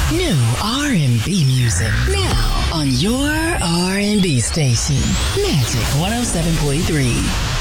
New R&B music now on your R&B station, Magic 107.3.